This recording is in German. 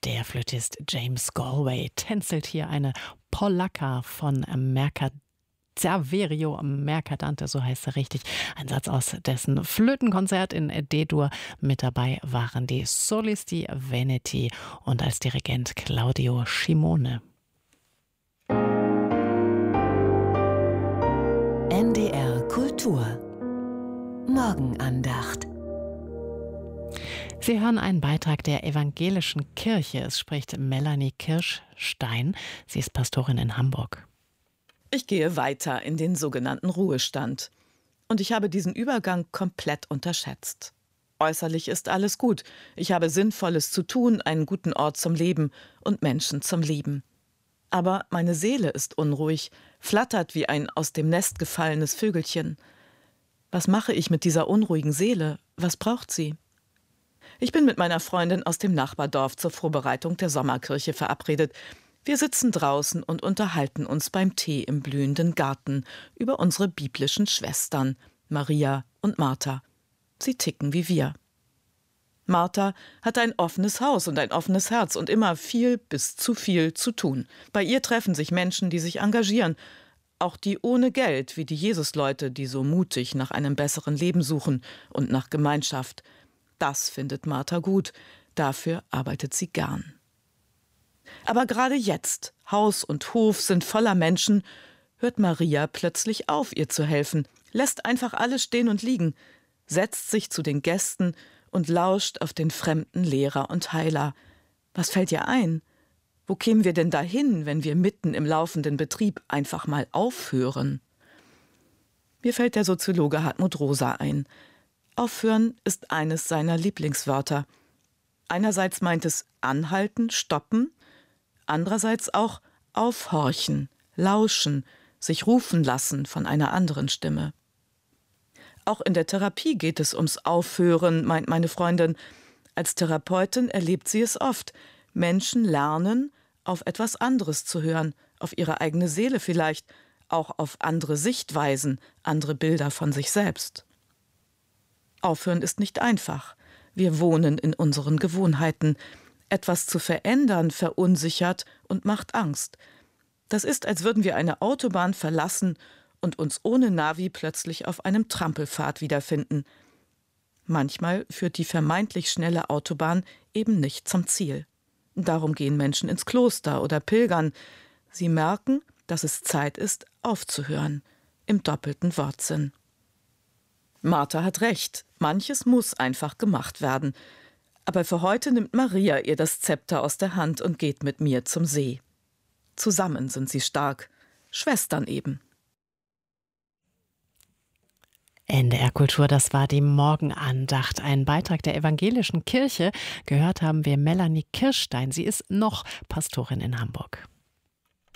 Der Flötist James Galway tänzelt hier eine Polacca von Saverio Mercadante, so heißt er richtig. Ein Satz aus dessen Flötenkonzert in D-Dur. Mit dabei waren die Solisti Veneti und als Dirigent Claudio Scimone. NDR Kultur Morgenandacht. Sie hören einen Beitrag der Evangelischen Kirche. Es spricht Melanie Kirschstein. Sie ist Pastorin in Hamburg. Ich gehe weiter in den sogenannten Ruhestand. Und ich habe diesen Übergang komplett unterschätzt. Äußerlich ist alles gut. Ich habe Sinnvolles zu tun, einen guten Ort zum Leben und Menschen zum Lieben. Aber meine Seele ist unruhig, flattert wie ein aus dem Nest gefallenes Vögelchen. Was mache ich mit dieser unruhigen Seele? Was braucht sie? Ich bin mit meiner Freundin aus dem Nachbardorf zur Vorbereitung der Sommerkirche verabredet. Wir sitzen draußen und unterhalten uns beim Tee im blühenden Garten über unsere biblischen Schwestern, Maria und Martha. Sie ticken wie wir. Martha hat ein offenes Haus und ein offenes Herz und immer viel bis zu viel zu tun. Bei ihr treffen sich Menschen, die sich engagieren, auch die ohne Geld, wie die Jesusleute, die so mutig nach einem besseren Leben suchen und nach Gemeinschaft. Das findet Martha gut, dafür arbeitet sie gern. Aber gerade jetzt, Haus und Hof sind voller Menschen, hört Maria plötzlich auf, ihr zu helfen, lässt einfach alles stehen und liegen, setzt sich zu den Gästen und lauscht auf den fremden Lehrer und Heiler. Was fällt ihr ein? Wo kämen wir denn dahin, wenn wir mitten im laufenden Betrieb einfach mal aufhören? Mir fällt der Soziologe Hartmut Rosa ein. Aufhören ist eines seiner Lieblingswörter. Einerseits meint es anhalten, stoppen, andererseits auch aufhorchen, lauschen, sich rufen lassen von einer anderen Stimme. Auch in der Therapie geht es ums Aufhören, meint meine Freundin. Als Therapeutin erlebt sie es oft. Menschen lernen, auf etwas anderes zu hören, auf ihre eigene Seele vielleicht, auch auf andere Sichtweisen, andere Bilder von sich selbst. Aufhören ist nicht einfach. Wir wohnen in unseren Gewohnheiten. Etwas zu verändern verunsichert und macht Angst. Das ist, als würden wir eine Autobahn verlassen und uns ohne Navi plötzlich auf einem Trampelpfad wiederfinden. Manchmal führt die vermeintlich schnelle Autobahn eben nicht zum Ziel. Darum gehen Menschen ins Kloster oder pilgern. Sie merken, dass es Zeit ist, aufzuhören, im doppelten Wortsinn. Martha hat recht, manches muss einfach gemacht werden. Aber für heute nimmt Maria ihr das Zepter aus der Hand und geht mit mir zum See. Zusammen sind sie stark, Schwestern eben. NDR Kultur, das war die Morgenandacht, ein Beitrag der Evangelischen Kirche. Gehört haben wir Melanie Kirschstein. Sie ist noch Pastorin in Hamburg.